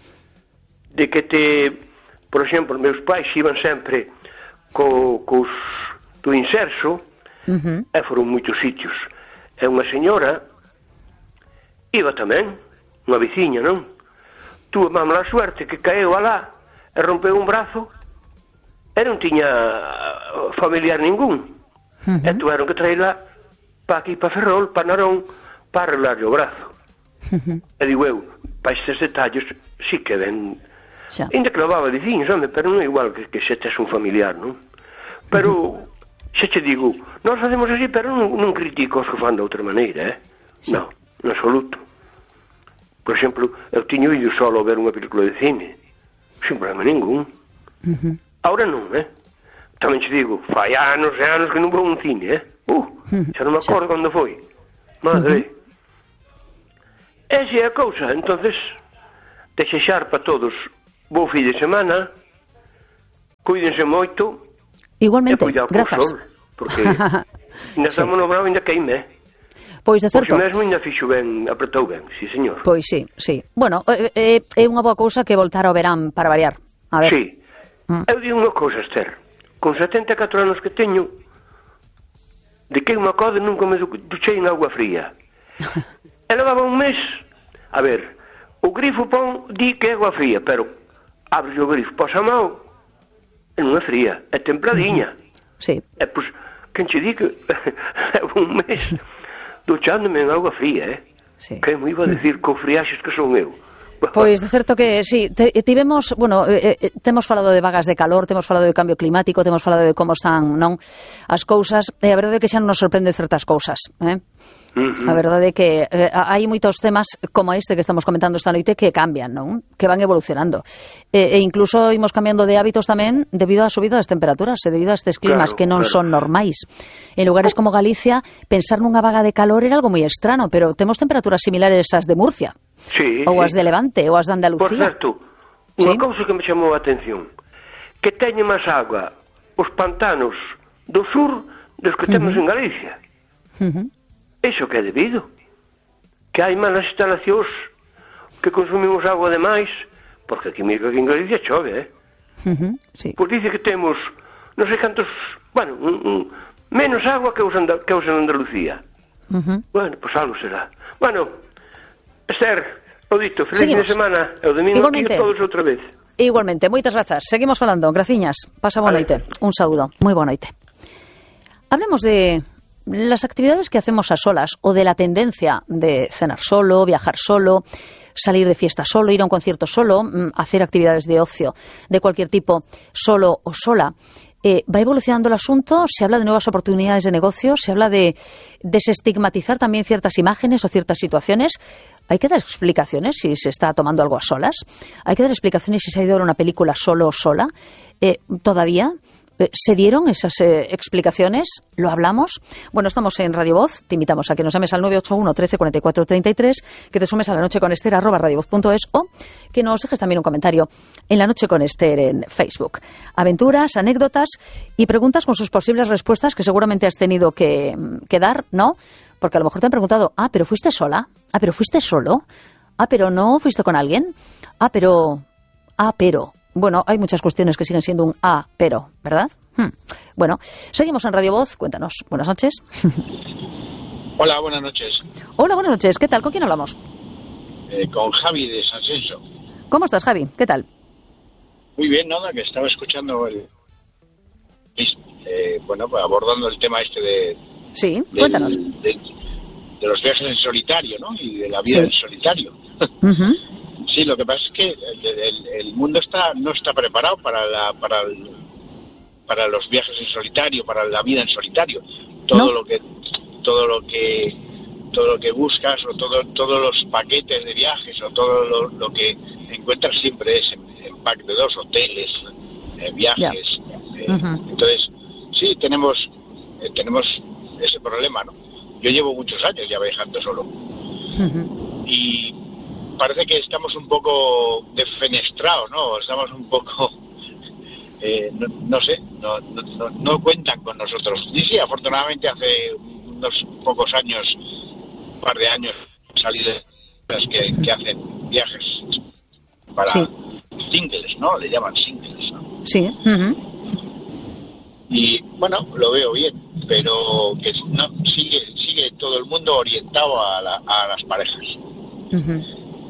de que te, por exemplo, meus pais iban sempre co, cos do inserso uh-huh. e foron moitos sitios, e unha señora iba tamén, unha veciña, non? Tuve má mala suerte que caeu alá e rompeu un brazo e non tiña familiar ningún, uh-huh. e tuveron que traela para aquí, para Ferrol, para Narón, para arreglarle o brazo. Uh-huh. E digo eu, para estes detalles sí que ven, xa. Ainda que levaba veciños, home, pero non é igual que, que se tes un familiar, non? Pero, uh-huh. xa che digo, nós facemos así, pero non, non critico os que fan de outra maneira, eh? Xa. Non, en absoluto. Por exemplo, eu tiño ido solo a ver unha película de cine, sin problema ningún. Uh-huh. Ahora non, eh? Tamén che digo, fai anos e anos que non vou a un cine, eh? Uh, xa non me acordo cando foi. Madre. Uh-huh. Esa é a cousa, entonces desexar para todos bo fin de semana, cuídense moito. Igualmente, e grazas. Sol, porque ainda estamos sí. no bravo, ainda queime, eh? Pois de certo. Pois mesmo ainda fixo ben, apretou ben, sí, señor. Pois sí, sí. Bueno, é, é unha boa cousa que voltar ao verán para variar. A ver. Sí. Mm. Eu digo unha cousa, Esther. Con setenta e catro anos que teño, de que unha code nunca me duchei en agua fría. E levaba un mes. A ver, o grifo pon di que é agua fría, pero abre o grifo, posa a mão, e non é fría, é templadiña. Sí. E pois, quen che di que levo un mes duchándome en agua fría, eh? sí. Que me iba a decir con friaxes que son eu? Pois de certo que, sí, te, tivemos, bueno, eh, eh, temos falado de vagas de calor, temos falado de cambio climático, temos falado de como están, non, as cousas, e a verdade é que xa non nos sorprende certas cousas, eh? Uh-huh. A verdade é que eh, hai moitos temas como este que estamos comentando esta noite que cambian, non? Que van evolucionando. E, e incluso imos cambiando de hábitos tamén debido á subida das temperaturas e debido a estes climas claro, que non claro. son normais. En lugares como Galicia, pensar nunha vaga de calor era algo moi estrano, pero temos temperaturas similares ás de Murcia. Sí, ou as sí. de Levante, ou as de Andalucía. Por certo, unha ¿Sí? cousa que me chamou a atención, que teñen máis agua os pantanos do sur dos que temos uh-huh. en Galicia. Uh-huh. Iso que é debido? Que hai malas instalacións, que consumimos agua demais, porque aquí mesmo aquí en Galicia chove, eh? Uh-huh. Sí. Pois dice que temos, non sei cantos, bueno, un, un, menos agua que os, Andal- que os en Andalucía. Uh-huh. Bueno, pois algo será. Bueno, Esther, o dito, feliz fin de semana, e o domingo Igualmente. aquí todos outra vez. Igualmente, moitas grazas. Seguimos falando. Graciñas. Pasa boa noite. Un saúdo. Moi boa noite. Hablemos de las actividades que hacemos a solas o de la tendencia de cenar solo, viajar solo, salir de fiesta solo, ir a un concierto solo, hacer actividades de ocio de cualquier tipo solo o sola. Eh, va evolucionando el asunto, se habla de nuevas oportunidades de negocio, se habla de desestigmatizar también ciertas imágenes o ciertas situaciones. Hay que dar explicaciones si se está tomando algo a solas. Hay que dar explicaciones si se ha ido a ver una película solo o sola. Eh, ¿Todavía eh, se dieron esas eh, explicaciones? ¿Lo hablamos? Bueno, estamos en Radio Voz. Te invitamos a que nos llames al nueve ocho uno, trece, cuarenta y cuatro, treinta y tres, que te sumes a La Noche con Esther, arroba radiovoz punto es, o que nos dejes también un comentario en La Noche con Esther en Facebook. Aventuras, anécdotas y preguntas con sus posibles respuestas que seguramente has tenido que, que dar, ¿no? Porque a lo mejor te han preguntado, ah, pero fuiste sola, ah, pero fuiste solo, ah, pero no fuiste con alguien, ah, pero, ah, pero. Bueno, hay muchas cuestiones que siguen siendo un ah, pero, ¿verdad? Hmm. Bueno, seguimos en Radio Voz, cuéntanos. Buenas noches. Hola, buenas noches. Hola, buenas noches. ¿Qué tal? ¿Con quién hablamos? Eh, con Javi de San Censo. ¿Cómo estás, Javi? ¿Qué tal? Muy bien, nada, que estaba escuchando el... Eh, bueno, pues abordando el tema este de... Sí, del, cuéntanos. De, de los viajes en solitario, ¿no? Y de la vida sí. en solitario. Uh-huh. Sí, lo que pasa es que el, el, el mundo está no está preparado para la para el, para los viajes en solitario, para la vida en solitario. Todo ¿No? lo que todo lo que todo lo que buscas o todo todos los paquetes de viajes o todo lo, lo que encuentras siempre es en, en pack de dos, hoteles, eh, viajes. Yeah. Eh, uh-huh. Entonces, sí, tenemos eh, tenemos ese problema, ¿no? Yo llevo muchos años ya viajando solo. Uh-huh. Y parece que estamos un poco defenestrados, ¿no? Estamos un poco, eh, no, no sé, no, no, no cuentan con nosotros. Y sí, afortunadamente hace unos pocos años, un par de años, salí de las que, que hacen viajes para sí. singles, ¿no? Le llaman singles, ¿no? Sí. Uh-huh. Y bueno, lo veo bien, pero que no sigue sigue todo el mundo orientado a, la, a las parejas. Uh-huh.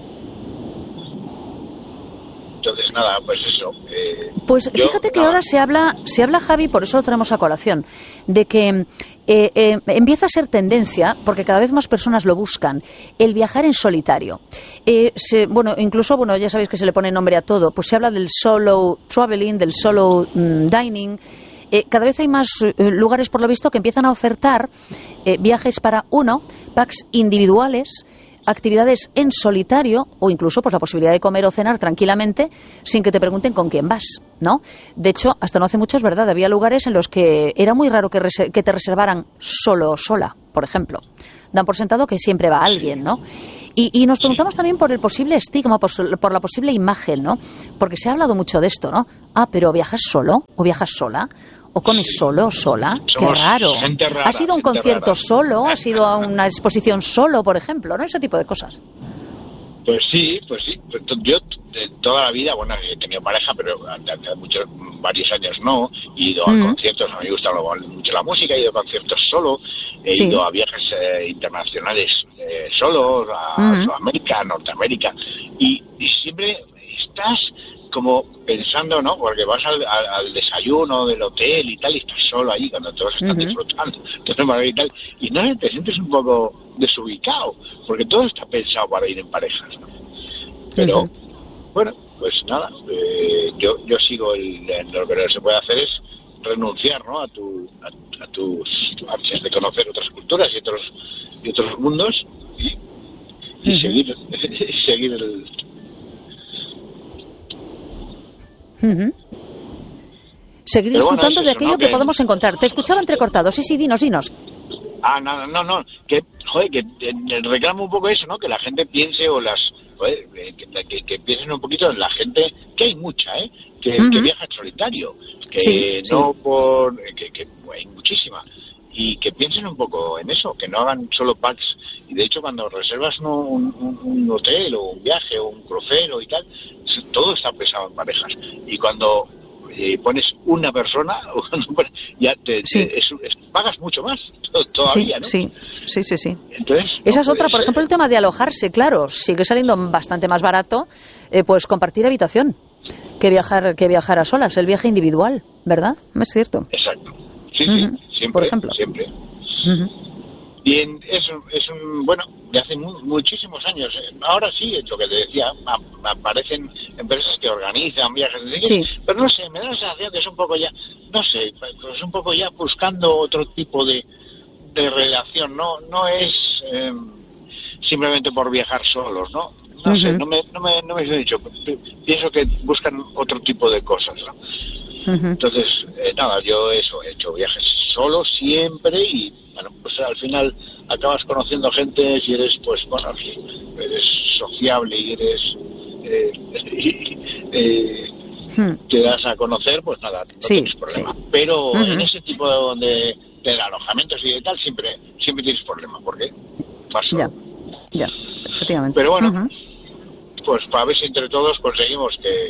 Entonces nada, pues eso. Eh, pues yo, fíjate que nada. ahora se habla, se habla Javi, por eso lo traemos a colación, de que eh, eh, empieza a ser tendencia, porque cada vez más personas lo buscan, el viajar en solitario. Eh, se, bueno, incluso, bueno, ya sabéis que se le pone nombre a todo, pues se habla del solo traveling, del solo mm, dining. Eh, cada vez hay más eh, lugares, por lo visto, que empiezan a ofertar eh, viajes para uno, packs individuales, actividades en solitario o incluso pues la posibilidad de comer o cenar tranquilamente sin que te pregunten con quién vas, ¿no? De hecho, hasta no hace mucho es verdad, había lugares en los que era muy raro que, res- que te reservaran solo o sola, por ejemplo. Dan por sentado que siempre va alguien, ¿no? Y, y nos preguntamos también por el posible estigma, por, por la posible imagen, ¿no? Porque se ha hablado mucho de esto, ¿no? Ah, pero ¿viajas solo o viajas sola? ¿O comes solo o sola? Qué raro. Rara, ¿Has ido a un concierto rara. solo? ¿Has ido a una exposición solo, por ejemplo? ¿No? Ese tipo de cosas. Pues sí, pues sí. Yo de toda la vida, bueno, he tenido pareja, pero hace muchos, varios años no. He ido a mm. conciertos, a mí me gusta mucho la música, he ido a conciertos solo, he sí. ido a viajes eh, internacionales eh, solo, a mm. Sudamérica, a Norteamérica. Y, y siempre estás como pensando, ¿no? Porque vas al, al, al desayuno del hotel y tal, y estás solo allí cuando todos están uh-huh. disfrutando, y tal, y no te sientes un poco desubicado, porque todo está pensado para ir en parejas, ¿no? Pero, uh-huh. bueno, pues nada, eh, yo yo sigo el, lo que se puede hacer es renunciar, ¿no? A tu a, a tus ansias de conocer otras culturas y otros y otros mundos y, y uh-huh. seguir seguir el Uh-huh. Seguir Pero disfrutando bueno, de eso, aquello ¿no? que, que podemos encontrar. Te escuchaba entrecortado. Sí, sí, dinos, dinos. Ah, no, no, no. Que, joder, que eh, reclamo un poco eso, ¿no? Que la gente piense o las... Joder, que, que, que piensen un poquito en la gente, que hay mucha, ¿eh? Que, uh-huh. que viaja en solitario. Que sí, no sí. por... Que, que hay muchísima. Y que piensen un poco en eso, que no hagan solo packs. Y de hecho, cuando reservas un, un, un hotel o un viaje o un crucero y tal, todo está pensado en parejas. Y cuando eh, pones una persona, ya te, sí. te es, es, pagas mucho más todavía, sí, ¿no? Sí, sí, sí. sí. Entonces, Esa no es otra, por ser. ejemplo, el tema de alojarse, claro, sigue saliendo bastante más barato, eh, pues compartir habitación que viajar que viajar a solas, el viaje individual, ¿verdad? Es cierto. Exacto. Sí, uh-huh. sí, siempre, por ejemplo. siempre. Uh-huh. Y en, es, es un, bueno, de hace mu- muchísimos años. Ahora sí, es lo que te decía, a, aparecen empresas que organizan viajes, sí. pero no sé, me da la sensación que es un poco ya, no sé, es un poco ya buscando otro tipo de, de relación, no no es eh, simplemente por viajar solos, ¿no? No uh-huh. sé, no me, no me, no me he dicho, pienso que buscan otro tipo de cosas, ¿no? Uh-huh. Entonces, eh, nada, yo eso, he hecho viajes solo siempre y, bueno, pues al final acabas conociendo gente si eres, pues, bueno, si eres sociable y eres, eh, eh, hmm. te das a conocer, pues nada, no sí, tienes problema. Sí. Pero uh-huh. en ese tipo de, de alojamientos y de tal, siempre siempre tienes problema, porque vas solo. Ya, ya, efectivamente. Pero bueno, uh-huh. pues para ver si entre todos conseguimos que...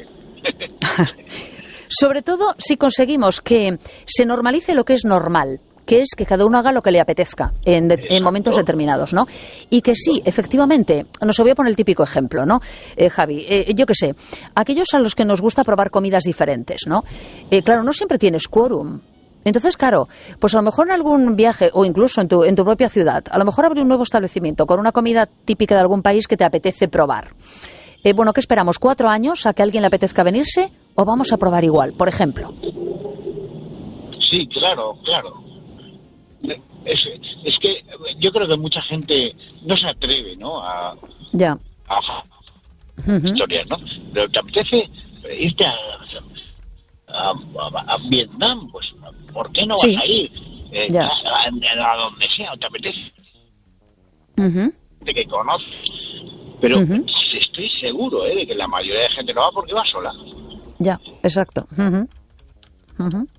Sobre todo si conseguimos que se normalice lo que es normal, que es que cada uno haga lo que le apetezca en, de, en momentos determinados, ¿no? Y que sí, efectivamente, nos voy a poner el típico ejemplo, ¿no? Eh, Javi, eh, yo qué sé, aquellos a los que nos gusta probar comidas diferentes, ¿no? Eh, claro, no siempre tienes quórum. Entonces, claro, pues a lo mejor en algún viaje o incluso en tu, en tu propia ciudad, a lo mejor abre un nuevo establecimiento con una comida típica de algún país que te apetece probar. Eh, bueno, ¿qué esperamos? ¿Cuatro años a que a alguien le apetezca venirse o vamos a probar igual, por ejemplo? Sí, claro, claro. Es, es que yo creo que mucha gente no se atreve, ¿no? A, ya. a uh-huh. historias, ¿no? Pero te apetece irte a, a, a, a Vietnam, pues ¿por qué no vas sí. a ir? Eh, ya. A, a, a donde sea, te apetece. Uh-huh. De que conoces. Pero uh-huh. estoy seguro ¿eh? de que la mayoría de gente no va porque va sola. Ya, exacto. Uh-huh. Uh-huh.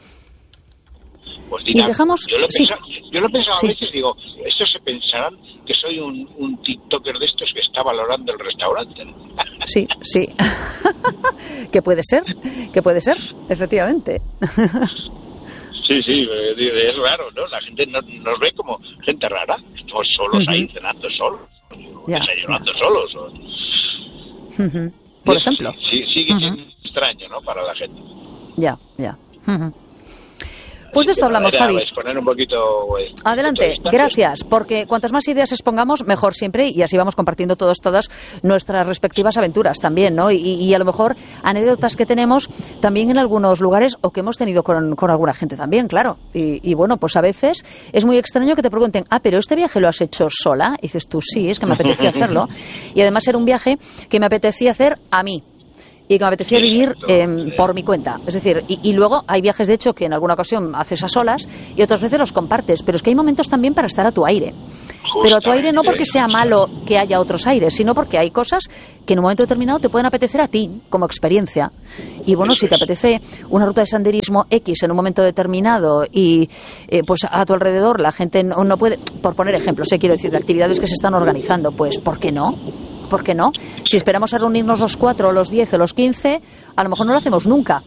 Pues dirán, y dejamos... yo lo he sí. pensado, yo lo he pensado sí. a veces, digo, estos se pensarán que soy un, un tiktoker de estos que está valorando el restaurante. Sí, sí. ¿Qué puede ser? ¿Qué puede ser? Efectivamente. Sí, sí, es raro, ¿no? La gente nos, nos ve como gente rara. Estamos solos uh-huh. ahí, cenando solos, ya, desayunando ya. solos. O... Uh-huh. Por eso, ejemplo. Sí, sí, sigue siendo uh-huh. extraño, ¿no? Para la gente. Ya, ya. Uh-huh. Pues de esto hablamos, Javi. Exponer un poquito, eh, Adelante, un gracias, porque cuantas más ideas expongamos, mejor siempre, y así vamos compartiendo todos, todas nuestras respectivas aventuras también, ¿no? Y, y a lo mejor anécdotas que tenemos también en algunos lugares o que hemos tenido con, con alguna gente también, claro. Y, y bueno, pues a veces es muy extraño que te pregunten, ah, pero ¿este viaje lo has hecho sola? Y dices tú, sí, es que me apetecía hacerlo. Y además era un viaje que me apetecía hacer a mí. Y que me apetecía vivir eh, por mi cuenta. Es decir, y, y luego hay viajes, de hecho, que en alguna ocasión haces a solas y otras veces los compartes. Pero es que hay momentos también para estar a tu aire. Pero a tu aire no porque sea malo que haya otros aires, sino porque hay cosas que en un momento determinado te pueden apetecer a ti, como experiencia. Y bueno, si te apetece una ruta de senderismo X en un momento determinado y eh, pues a tu alrededor la gente no, no puede, por poner ejemplos, eh, quiero decir, de actividades que se están organizando, pues ¿por qué no? ¿Por qué no? Si esperamos a reunirnos los cuatro, o los diez o los quince, a lo mejor no lo hacemos nunca.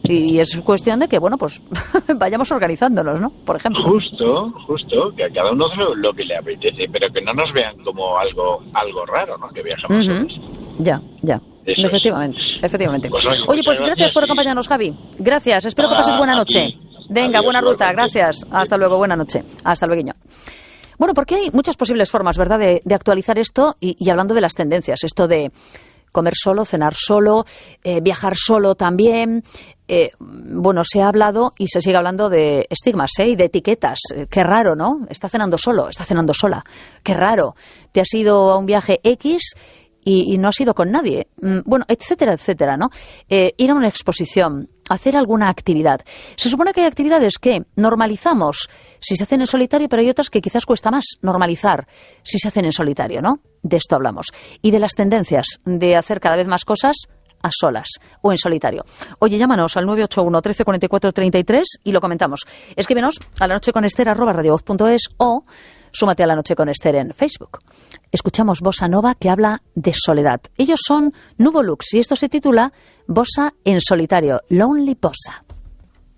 Y es cuestión de que, bueno, pues vayamos organizándonos, ¿no? Por ejemplo. Justo, justo, que a cada uno hace lo, lo que le apetece, pero que no nos vean como algo algo raro, ¿no? Que viajamos uh-huh. solos. Ya, ya. Eso efectivamente, es. efectivamente. Pues, oye, oye, pues gracias, gracias por acompañarnos, Javi. Gracias, espero que Ah, pases buena noche. aquí. Venga, Adiós, buena ruta, igualmente. gracias. Hasta luego, buena noche. Hasta luego. Bueno, porque hay muchas posibles formas, ¿verdad?, de, de actualizar esto y, y hablando de las tendencias, esto de comer solo, cenar solo, eh, viajar solo también. Eh, bueno, se ha hablado y se sigue hablando de estigmas, ¿eh? Y de etiquetas. Eh, qué raro, ¿no? Está cenando solo, está cenando sola. Qué raro. Te has ido a un viaje X y, y no has ido con nadie. Mm, bueno, etcétera, etcétera, ¿no? Eh, ir a una exposición, hacer alguna actividad. Se supone que hay actividades que normalizamos si se hacen en solitario, pero hay otras que quizás cuesta más normalizar si se hacen en solitario, ¿no? De esto hablamos. Y de las tendencias de hacer cada vez más cosas a solas o en solitario. Oye, llámanos al nueve ocho uno, trece cuarenta y cuatro, treinta y tres y lo comentamos. Escríbenos a la noche con Esther arroba radiovoz punto es o súmate a La Noche con Esther en Facebook. Escuchamos Bossa Nova, que habla de soledad. Ellos son Nuvolux y esto se titula Bossa en solitario, Lonely Bossa.